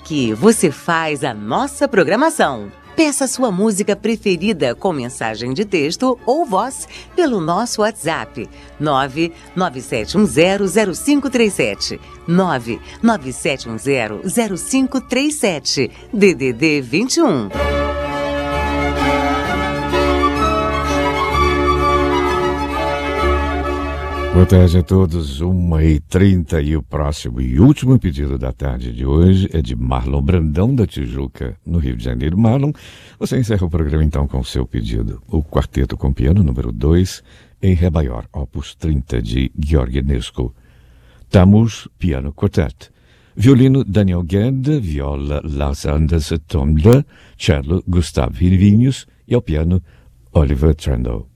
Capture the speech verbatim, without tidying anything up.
Aqui você faz a nossa programação. Peça sua música preferida com mensagem de texto ou voz pelo nosso WhatsApp nove nove sete um zero zero cinco três sete, nove nove sete um zero zero cinco três sete, D D D vinte e um. Boa tarde a todos, uma e trinta, e o próximo e último pedido da tarde de hoje é de Marlon Brandão, da Tijuca, no Rio de Janeiro. Marlon, você encerra o programa então com o seu pedido, o Quarteto com Piano número dois, em Ré maior, opus trinta, de Georg Enescu. Tamus, Piano Quartet. Violino, Daniel Gerd, viola, Lars Anders Tomler, cello, Gustav Hirvinius, e ao piano, Oliver Trendle.